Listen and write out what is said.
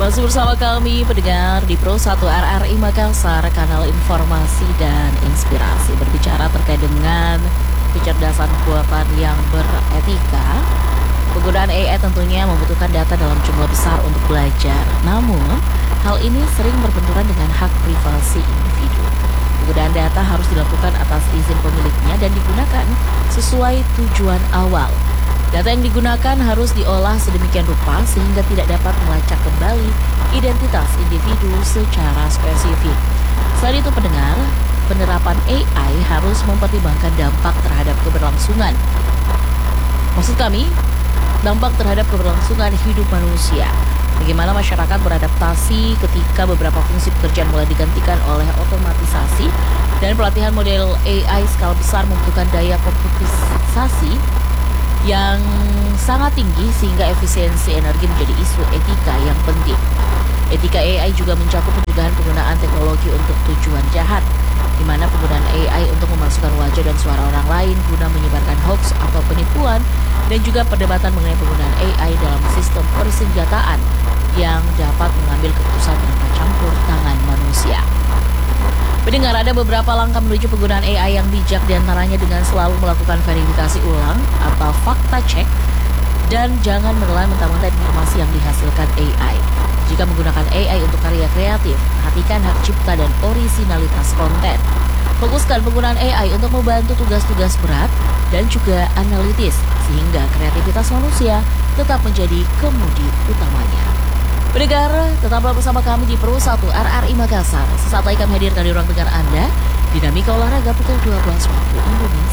Masih bersama kami pendengar di Pro 1 RRI Makassar, kanal informasi dan inspirasi, berbicara terkait dengan kecerdasan buatan yang beretika. Penggunaan AI tentunya membutuhkan data dalam jumlah besar untuk belajar. Namun, hal ini sering berbenturan dengan hak privasi individu. Penggunaan data harus dilakukan atas izin pemiliknya dan digunakan sesuai tujuan awal. Data yang digunakan harus diolah sedemikian rupa sehingga tidak dapat melacak kembali identitas individu secara spesifik. Selain itu pendengar, penerapan AI harus mempertimbangkan dampak terhadap keberlangsungan. Maksud kami, dampak terhadap keberlangsungan hidup manusia. Bagaimana masyarakat beradaptasi ketika beberapa fungsi pekerjaan mulai digantikan oleh otomatisasi dan pelatihan model AI skala besar membutuhkan daya komputisasi yang sangat tinggi sehingga efisiensi energi menjadi isu etika yang penting. Etika AI juga mencakup pencegahan penggunaan teknologi untuk tujuan jahat, di mana penggunaan AI untuk memasukkan wajah dan suara orang lain guna menyebarkan hoax atau penipuan, dan juga perdebatan mengenai penggunaan AI dalam sistem persenjataan yang dapat mengambil keputusan tanpa campur tangan manusia. Pendengar, ada beberapa langkah menuju penggunaan AI yang bijak, diantaranya dengan selalu melakukan verifikasi ulang atau fakta cek dan jangan menelan mentah-mentah informasi yang dihasilkan AI. Jika menggunakan AI untuk karya kreatif, perhatikan hak cipta dan orisinalitas konten. Fokuskan penggunaan AI untuk membantu tugas-tugas berat dan juga analitis sehingga kreativitas manusia tetap menjadi kemudi utamanya. Pendengar, tetaplah bersama kami di Pro 1 RRI Makassar. Sesaat lagi kami hadirkan di ruang dengar Anda Dinamika Olahraga pukul 12 waktu Indonesia.